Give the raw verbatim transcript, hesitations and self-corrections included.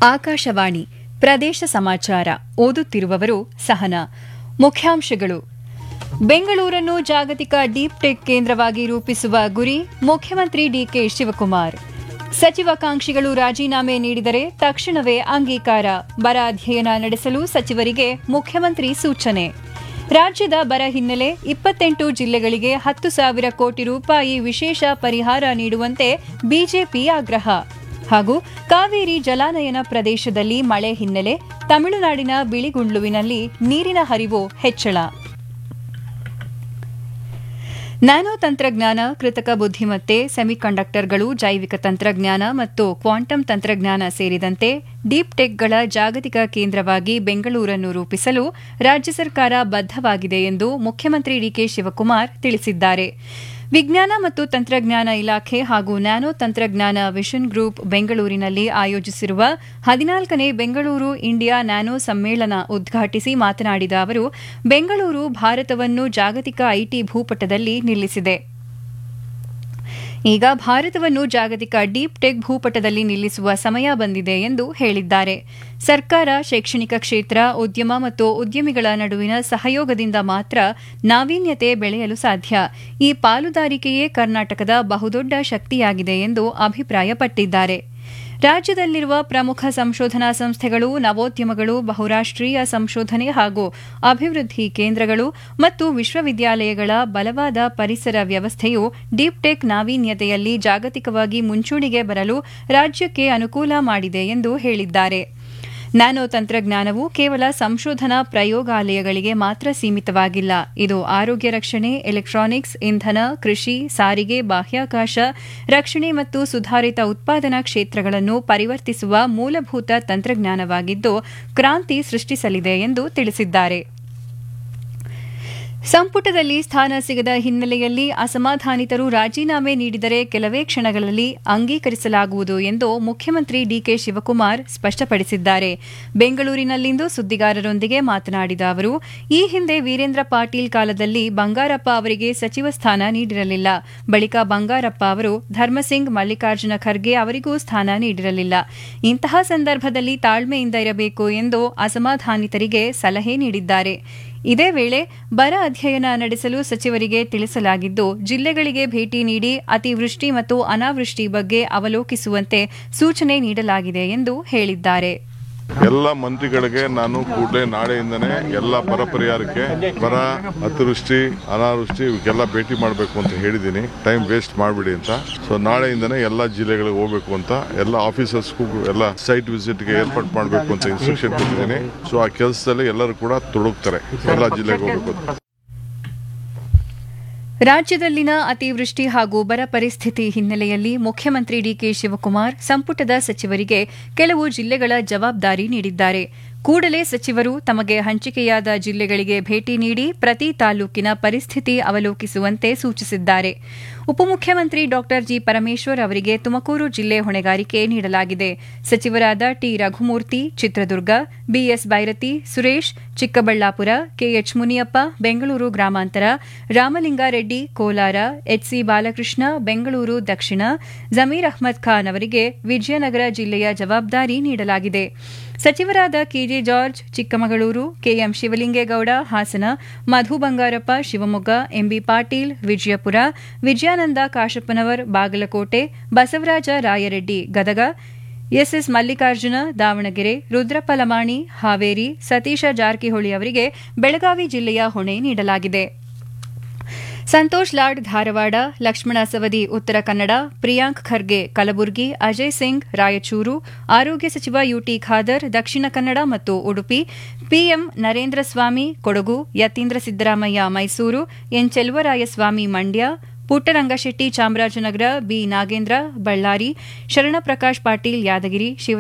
ಆಕಾಶವಾಣಿ ಪ್ರದೇಶ ಸಮಾಚಾರ ಓದುತ್ತಿರುವವರು ಸಹನಾ. ಮುಖ್ಯಾಂಶಗಳು: ಬೆಂಗಳೂರನ್ನು ಜಾಗತಿಕ ಡೀಪ್ ಟೆಕ್ ಕೇಂದ್ರವಾಗಿ ರೂಪಿಸುವ ಗುರಿ ಮುಖ್ಯಮಂತ್ರಿ ಡಿಕೆ ಶಿವಕುಮಾರ್. ಸಚಿವಾಕಾಂಕ್ಷಿಗಳು ರಾಜೀನಾಮೆ ನೀಡಿದರೆ ತಕ್ಷಣವೇ ಅಂಗೀಕಾರ, ಬರ ಅಧ್ಯಯನ ನಡೆಸಲು ಸಚಿವರಿಗೆ ಮುಖ್ಯಮಂತ್ರಿ ಸೂಚನೆ. ರಾಜ್ಯದ ಬರ ಹಿನ್ನೆಲೆ ಇಪ್ಪತ್ತೆಂಟು ಜಿಲ್ಲೆಗಳಿಗೆ ಹತ್ತು ಸಾವಿರ ಕೋಟಿ ರೂಪಾಯಿ ವಿಶೇಷ ಪರಿಹಾರ ನೀಡುವಂತೆ ಬಿಜೆಪಿ ಆಗ್ರಹ. ಹಾಗೂ ಕಾವೇರಿ ಜಲಾನಯನ ಪ್ರದೇಶದಲ್ಲಿ ಮಳೆ ಹಿನ್ನೆಲೆ ತಮಿಳುನಾಡಿನ ಬಿಳಿಗುಂಡ್ಲುವಿನಲ್ಲಿ ನೀರಿನ ಹರಿವು ಹೆಚ್ಚಳ. ನ್ಯಾನೋ ತಂತ್ರಜ್ಞಾನ, ಕೃತಕ ಬುದ್ದಿಮತ್ತೆ, ಸೆಮಿಕಂಡಕ್ಟರ್ಗಳು, ಜೈವಿಕ ತಂತ್ರಜ್ಞಾನ ಮತ್ತು ಕ್ವಾಂಟಮ್ ತಂತ್ರಜ್ಞಾನ ಸೇರಿದಂತೆ ಡೀಪ್ ಟೆಕ್ಗಳ ಜಾಗತಿಕ ಕೇಂದ್ರವಾಗಿ ಬೆಂಗಳೂರನ್ನು ರೂಪಿಸಲು ರಾಜ್ಯ ಸರ್ಕಾರ ಬದ್ದವಾಗಿದೆ ಎಂದು ಮುಖ್ಯಮಂತ್ರಿ ಡಿಕೆ ಶಿವಕುಮಾರ್ ತಿಳಿಸಿದ್ದಾರೆ. ವಿಜ್ಞಾನ ಮತ್ತು ತಂತ್ರಜ್ಞಾನ ಇಲಾಖೆ ಹಾಗೂ ನ್ಯಾನೋ ತಂತ್ರಜ್ಞಾನ ವಿಷನ್ ಗ್ರೂಪ್ ಬೆಂಗಳೂರಿನಲ್ಲಿ ಆಯೋಜಿಸಿರುವ ಹದಿನಾಲ್ಕನೇ ಬೆಂಗಳೂರು ಇಂಡಿಯಾ ನ್ಯಾನೋ ಸಮ್ಮೇಳನ ಉದ್ಘಾಟಿಸಿ ಮಾತನಾಡಿದ ಅವರು, ಬೆಂಗಳೂರು ಭಾರತವನ್ನು ಜಾಗತಿಕ ಐಟಿ ಭೂಪಟದಲ್ಲಿ ನಿಲ್ಲಿಸಿದೆ. ಈಗ ಭಾರತವನ್ನು ಜಾಗತಿಕ ಡೀಪ್ ಟೆಕ್ ಭೂಪಟದಲ್ಲಿ ನಿಲ್ಲಿಸುವ ಸಮಯ ಬಂದಿದೆ ಎಂದು ಹೇಳಿದ್ದಾರೆ. ಸರ್ಕಾರ, ಶೈಕ್ಷಣಿಕ ಕ್ಷೇತ್ರ, ಉದ್ಯಮ ಮತ್ತು ಉದ್ಯಮಿಗಳ ನಡುವಿನ ಸಹಯೋಗದಿಂದ ಮಾತ್ರ ನಾವೀನ್ಯತೆ ಬೆಳೆಯಲು ಸಾಧ್ಯ. ಈ ಪಾಲುದಾರಿಕೆಯೇ ಕರ್ನಾಟಕದ ಬಹುದೊಡ್ಡ ಶಕ್ತಿಯಾಗಿದೆ ಎಂದು ಅಭಿಪ್ರಾಯಪಟ್ಟಿದ್ದಾರೆ. ರಾಜ್ಯದಲ್ಲಿರುವ ಪ್ರಮುಖ ಸಂಶೋಧನಾ ಸಂಸ್ಥೆಗಳು, ನವೋದ್ಯಮಗಳು, ಬಹುರಾಷ್ಟೀಯ ಸಂಶೋಧನೆ ಹಾಗೂ ಅಭಿವೃದ್ಧಿ ಕೇಂದ್ರಗಳು ಮತ್ತು ವಿಶ್ವವಿದ್ಯಾಲಯಗಳ ಬಲವಾದ ಪರಿಸರ ವ್ಯವಸ್ಥೆಯು ಡೀಪ್ ಟೆಕ್ ನಾವೀನ್ಯತೆಯಲ್ಲಿ ಜಾಗತಿಕವಾಗಿ ಮುಂಚೂಣಿಗೆ ಬರಲು ರಾಜ್ಯಕ್ಕೆ ಅನುಕೂಲ ಮಾಡಿದೆ ಎಂದು ಹೇಳಿದ್ದಾರೆ. ನ್ಯಾನೋ ತಂತ್ರಜ್ಞಾನವು ಕೇವಲ ಸಂಶೋಧನಾ ಪ್ರಯೋಗಾಲಯಗಳಿಗೆ ಮಾತ್ರ ಸೀಮಿತವಾಗಿಲ್ಲ. ಇದು ಆರೋಗ್ಯ ರಕ್ಷಣೆ, ಎಲೆಕ್ಟ್ರಾನಿಕ್ಸ್, ಇಂಧನ, ಕೃಷಿ, ಸಾರಿಗೆ, ಬಾಹ್ಯಾಕಾಶ ರಕ್ಷಣೆ ಮತ್ತು ಸುಧಾರಿತ ಉತ್ಪಾದನಾ ಕ್ಷೇತ್ರಗಳನ್ನು ಪರಿವರ್ತಿಸುವ ಮೂಲಭೂತ ತಂತ್ರಜ್ಞಾನವಾಗಿದ್ದು ಕ್ರಾಂತಿ ಸೃಷ್ಟಿಸಲಿದೆ ಎಂದು ತಿಳಿಸಿದ್ದಾರೆ. ಸಂಪುಟದಲ್ಲಿ ಸ್ಥಾನ ಸಿಗದ ಹಿನ್ನೆಲೆಯಲ್ಲಿ ಅಸಮಾಧಾನಿತರು ರಾಜೀನಾಮೆ ನೀಡಿದರೆ ಕೆಲವೇ ಕ್ಷಣಗಳಲ್ಲಿ ಅಂಗೀಕರಿಸಲಾಗುವುದು ಎಂದು ಮುಖ್ಯಮಂತ್ರಿ ಡಿಕೆ ಶಿವಕುಮಾರ್ ಸ್ಪಷ್ಟಪಡಿಸಿದ್ದಾರೆ. ಬೆಂಗಳೂರಿನಲ್ಲಿಂದು ಸುದ್ದಿಗಾರರೊಂದಿಗೆ ಮಾತನಾಡಿದ ಅವರು, ಈ ಹಿಂದೆ ವೀರೇಂದ್ರ ಪಾಟೀಲ್ ಕಾಲದಲ್ಲಿ ಬಂಗಾರಪ್ಪ ಅವರಿಗೆ ಸಚಿವ ಸ್ಥಾನ ನೀಡಿರಲಿಲ್ಲ. ಬಳಿಕ ಬಂಗಾರಪ್ಪ ಅವರು ಧರ್ಮಸಿಂಗ್, ಮಲ್ಲಿಕಾರ್ಜುನ ಖರ್ಗೆ ಅವರಿಗೂ ಸ್ಥಾನ ನೀಡಿರಲಿಲ್ಲ. ಇಂತಹ ಸಂದರ್ಭದಲ್ಲಿ ತಾಳ್ಮೆಯಿಂದ ಇರಬೇಕು ಎಂದು ಅಸಮಾಧಾನಿತರಿಗೆ ಸಲಹೆ ನೀಡಿದ್ದಾರೆ. ಇದೇ ವೇಳೆ ಬರ ಅಧ್ಯಯನ ನಡೆಸಲು ಸಚಿವರಿಗೆ ತಿಳಿಸಲಾಗಿದ್ದು, ಜಿಲ್ಲೆಗಳಿಗೆ ಭೇಟಿ ನೀಡಿ ಅತಿವೃಷ್ಟಿ ಮತ್ತು ಅನಾವೃಷ್ಟಿ ಬಗ್ಗೆ ಅವಲೋಕಿಸುವಂತೆ ಸೂಚನೆ ನೀಡಲಾಗಿದೆ ಎಂದು ಹೇಳಿದ್ದಾರೆ. ಎಲ್ಲ ಮಂತ್ರಿಗಳಿಗೆ ನಾನು ಕೂಡಲೇ ನಾಳೆಯಿಂದನೇ ಎಲ್ಲ ಬರ ಪರಿಹಾರಕ್ಕೆ, ಬರ, ಅತಿವೃಷ್ಟಿ, ಅನಾವೃಷ್ಟಿ ಇವಕ್ಕೆಲ್ಲ ಭೇಟಿ ಮಾಡಬೇಕು ಅಂತ ಹೇಳಿದ್ದೀನಿ. ಟೈಮ್ ವೇಸ್ಟ್ ಮಾಡಬೇಡಿ ಅಂತ. ಸೊ ನಾಳೆಯಿಂದನೇ ಎಲ್ಲ ಜಿಲ್ಲೆಗಳಿಗೆ ಹೋಗಬೇಕು ಅಂತ ಎಲ್ಲ ಆಫೀಸರ್ಸ್ಗೂ ಎಲ್ಲ ಸೈಟ್ ವಿಸಿಟ್ಗೆ ಏರ್ಪಾಟ್ ಮಾಡಬೇಕು ಅಂತ ಇನ್ಸ್ಟ್ರಕ್ಷನ್ ಕೊಟ್ಟಿದ್ದೀನಿ. ಸೊ ಆ ಕೆಲಸದಲ್ಲಿ ಎಲ್ಲರೂ ಕೂಡ ತೊಡಗ್ತಾರೆ, ಎಲ್ಲ ಜಿಲ್ಲೆಗೆ ಹೋಗಬೇಕು. ರಾಜ್ಯದಲ್ಲಿನ ಅತಿವೃಷ್ಟಿ ಹಾಗೂ ಬರ ಪರಿಸ್ಥಿತಿ ಹಿನ್ನೆಲೆಯಲ್ಲಿ ಮುಖ್ಯಮಂತ್ರಿ ಡಿಕೆ ಶಿವಕುಮಾರ್ ಸಂಪುಟದ ಸಚಿವರಿಗೆ ಕೆಲವು ಜಿಲ್ಲೆಗಳ ಜವಾಬ್ದಾರಿ ನೀಡಿದ್ದಾರೆ. ಕೂಡಲೇ ಸಚಿವರು ತಮಗೆ ಹಂಚಿಕೆಯಾದ ಜಿಲ್ಲೆಗಳಿಗೆ ಭೇಟಿ ನೀಡಿ ಪ್ರತಿ ತಾಲೂಕಿನ ಪರಿಸ್ಥಿತಿ ಅವಲೋಕಿಸುವಂತೆ ಸೂಚಿಸಿದ್ದಾರೆ. ಉಪಮುಖ್ಯಮಂತ್ರಿ ಡಾ ಜಿ ಪರಮೇಶ್ವರ್ ಅವರಿಗೆ ತುಮಕೂರು ಜಿಲ್ಲೆ ಹೊಣೆಗಾರಿಕೆ ನೀಡಲಾಗಿದೆ. ಸಚಿವರಾದ T Raghumurthy Chitradurga, BS Byrathi Suresh Chikkaballapur, K H Muniyappa Bengaluru ಗ್ರಾಮಾಂತರ, ರಾಮಲಿಂಗಾರೆಡ್ಡಿ ಕೋಲಾರ, ಎಚ್ಸಿ ಬಾಲಕೃಷ್ಣ ಬೆಂಗಳೂರು ದಕ್ಷಿಣ, ಜಮೀರ್ ಅಹ್ಮದ್ ಖಾನ್ ಅವರಿಗೆ ವಿಜಯನಗರ ಜಿಲ್ಲೆಯ ಜವಾಬ್ದಾರಿ ನೀಡಲಾಗಿದೆ. ಸಚಿವರಾದ K J George Chikkamagaluru, KM Shivalingegowda Hassan, Madhu Bangarappa Shivamogga, MB Patil Vijayapura, Vijayananda Kashappanavar Bagalkot, Basavaraj Rayareddy Gadag, S S Mallikarjuna Davanagere, Rudrappa Lamani Haveri, Satish Jarkiholi ಅವರಿಗೆ ಬೆಳಗಾವಿ ಜಿಲ್ಲೆಯ ಹೊಣೆ ನೀಡಲಾಗಿದೆ. ಸಂತೋಷ್ ಲಾಡ್ ಧಾರವಾಡ, ಲಕ್ಷ್ಮಣ ಸವದಿ ಉತ್ತರ ಕನ್ನಡ, ಪ್ರಿಯಾಂಕ್ ಖರ್ಗೆ ಕಲಬುರಗಿ, ಅಜಯ್ ಸಿಂಗ್ ರಾಯಚೂರು, ಆರೋಗ್ಯ ಸಚಿವ ಯುಟಿ ಖಾದರ್ ದಕ್ಷಿಣ ಕನ್ನಡ ಮತ್ತು Udupi, PM Narendra Swamy Kodagu, Yathindra Siddaramaiah Mysuru, N Cheluvarayaswamy Mandya, Puttarangashetty Chamarajanagar, B Nagendra Ballari, Sharanprakash Patil Yadgir,